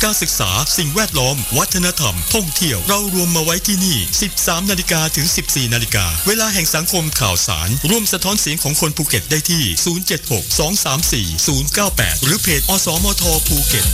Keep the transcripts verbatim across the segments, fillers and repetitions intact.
การศึกษาสิ่งแวดล้อมวัฒนธรรมท่องเที่ยวเรารวมมาไว้ที่นี่ สิบสามนาฬิกา ถึง สิบสี่นาฬิกา เวลาแห่งสังคมข่าวสารร่วมสะท้อนเสียงของคนภูเก็ตได้ที่ ศูนย์ เจ็ด หก สอง สาม สี่ ศูนย์ เก้า แปด หรือเพจอสมทภูเก็ต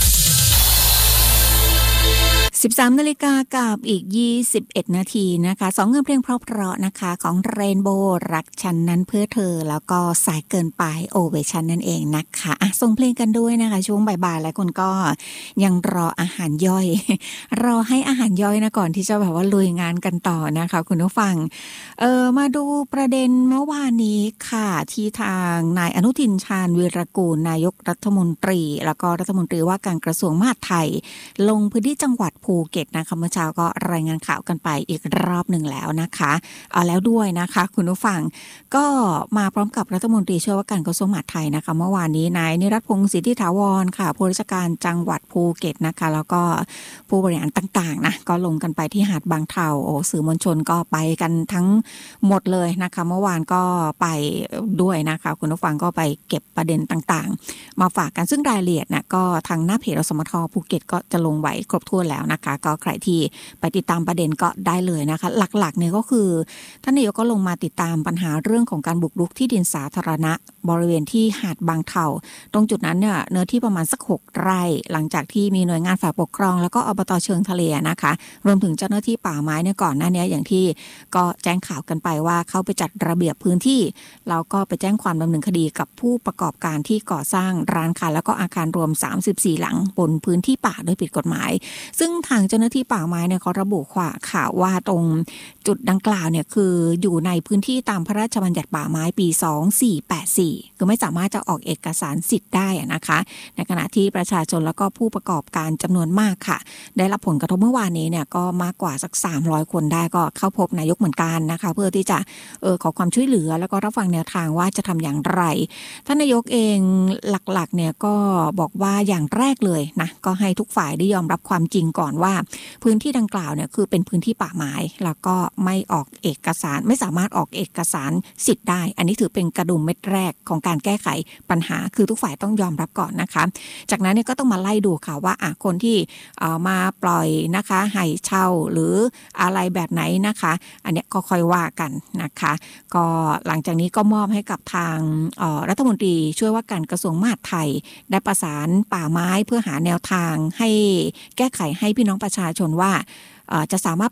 สิบสามนาฬิกากับอีกยี่สิบเอ็ดนาทีนะคะสองเงินเพลงเพราะๆนะคะของเรนโบว์รักฉันนั้นเพื่อเธอแล้วก็สายเกินไปโอเวชันนั่นเองนะคะอ่ะส่งเพลงกันด้วยนะคะช่วงบ่ายๆหลายคนก็ยังรออาหารย่อย รอให้อาหารย่อยนะก่อนที่จะแบบว่าลุยงานกันต่อนะคะคุณผู้ฟังเออมาดูประเด็นเมื่อวานนี้ค่ะที่ทางนายอนุทินชาญวีรกูลนายกรัฐมนตรีแล้วก็รัฐมนตรีว่าการกระทรวงมหาดไทยลงพื้นที่จังหวัดภูเก็ตนะคะเมื่อเช้าก็รายงานข่าวกันไปอีกรอบหนึ่งแล้วนะคะเอาแล้วด้วยนะคะคุณผู้ฟังก็มาพร้อมกับรัฐมนตรีช่วยว่าการกระทรวงมหาดไทยนะคะเมื่อวานนี้นายนิรัตน์พงษ์สิทธิถาวรค่ะผู้ราชการจังหวัดภูเก็ตนะคะแล้วก็ผู้บริหารต่างๆนะก็ลงกันไปที่หาดบางเทาโอ้สื่อมวลชนก็ไปกันทั้งหมดเลยนะคะเมื่อวานก็ไปด้วยนะคะคุณผู้ฟังก็ไปเก็บประเด็นต่างๆมาฝากกันซึ่งรายละเอียดนะก็ทางหน้าเพจอสมทภูเก็ตก็จะลงไว้ครบถ้วนแล้วนะคะก็ใครที่ไปติดตามประเด็นก็ได้เลยนะคะหลักๆเนี่ยก็คือท่านนายกก็ลงมาติดตามปัญหาเรื่องของการบุกรุกที่ดินสาธารณะบริเวณที่หาดบางเทาตรงจุดนั้นเนี่ยเนื้อที่ประมาณสักหกไร่หลังจากที่มีหน่วยงานฝ่ายปกครองแล้วก็อบต.เชิงทะเลนะคะรวมถึงเจ้าหน้าที่ป่าไม้เนี่ยก่อนหน้านี้อย่างที่ก็แจ้งข่าวกันไปว่าเข้าไปจัดระเบียบพื้นที่แล้วก็ไปแจ้งความดำเนินคดีกับผู้ประกอบการที่ก่อสร้างร้านค้าแล้วก็อาคารรวมสามสิบสี่หลังบนพื้นที่ป่าโดยผิดกฎหมายซึ่งทางเจ้าหน้าที่ป่าไม้เนี่ยเขาระบุข่าวว่าตรงจุดดังกล่าวเนี่ยคืออยู่ในพื้นที่ตามพระราชบัญญัติป่าไม้ปีสองพันสี่ร้อยแปดสิบสี่คือไม่สามารถจะออกเอกสารสิทธิ์ได้นะคะในขณะที่ประชาชนแล้วก็ผู้ประกอบการจำนวนมากค่ะได้รับผลกระทบเมื่อวานนี้เนี่ยก็มากกว่าสักสามร้อยคนได้ก็เข้าพบนายกเหมือนกันนะคะเพื่อที่จะเออขอความช่วยเหลือแล้วก็รับฟังแนวทางว่าจะทำอย่างไรท่านนายกเองหลักๆเนี่ยก็บอกว่าอย่างแรกเลยนะก็ให้ทุกฝ่ายได้ยอมรับความจริงก่อนว่าพื้นที่ดังกล่าวเนี่ยคือเป็นพื้นที่ป่าไม้แล้วก็ไม่ออกเอกสารไม่สามารถออกเอกสารสิทธิ์ได้อันนี้ถือเป็นกระดุมเม็ดแรกของการแก้ไขปัญหาคือทุกฝ่ายต้องยอมรับก่อนนะคะจากนั้นเนี่ยก็ต้องมาไล่ดูค่ะว่าอ่ะคนที่มาปล่อยนะคะให้เช่าหรืออะไรแบบไหนนะคะอันนี้ก็ค่อยว่ากันนะคะก็หลังจากนี้ก็มอบให้กับทางรัฐมนตรีช่วยว่าการกระทรวงมหาดไทยได้ประสานป่าไม้เพื่อหาแนวทางให้แก้ไขให้พี่น้องประชาชนว่าจะสามารถ